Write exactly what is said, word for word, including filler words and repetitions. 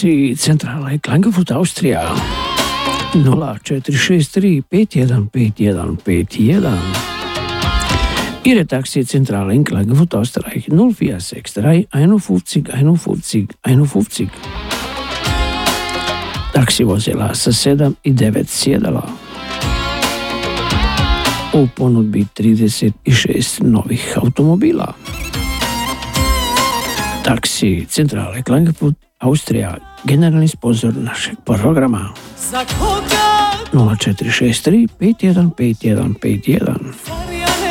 taksi centrale Klagenfurt Austrija nula četiri šest tri pet jedan pet jedan pet jedan. Ihre taksi centrale in Klagenfurt Österreich null vier sechs drei einundfünfzig einundfünfzig einundfünfzig. Taksi vozila sa sedam i devet sjedala. U ponudbi trideset šest novih automobila. Taksi centrale Klagenfurt Austrija, generalni sponzor našeg programa. nula četiri šest tri pet jedan pet jedan pet jedan.